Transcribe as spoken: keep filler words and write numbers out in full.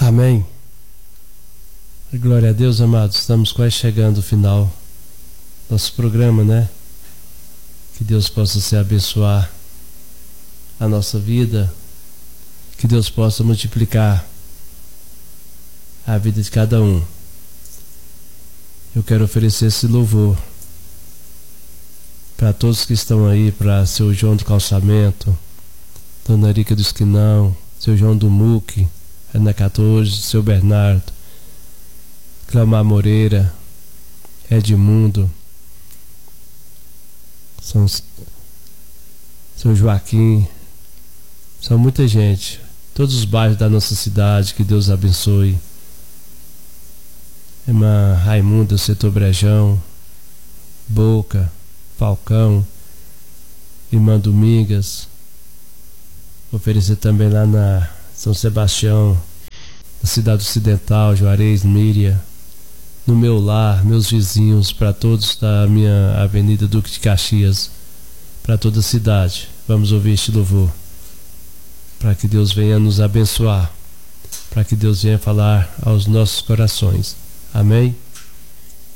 Amém. Glória a Deus, amados. Estamos quase chegando ao final do nosso programa, né? Que Deus possa se abençoar a nossa vida, que Deus possa multiplicar a vida de cada um. Eu quero oferecer esse louvor para todos que estão aí, para seu João do Calçamento, Dona Rica do Esquinão, seu João do Muque, Ana quatorze, seu Bernardo, Clamar Moreira, Edmundo, São, seu Joaquim, são muita gente, todos os bairros da nossa cidade, que Deus abençoe. Irmã Raimunda, Setor Brejão, Boca, Falcão, Irmã Domingas, oferecer também lá na São Sebastião, na Cidade Ocidental, Juarez, Míria, no meu lar, meus vizinhos, para todos da minha Avenida Duque de Caxias, para toda a cidade. Vamos ouvir este louvor, para que Deus venha nos abençoar, para que Deus venha falar aos nossos corações. Amém?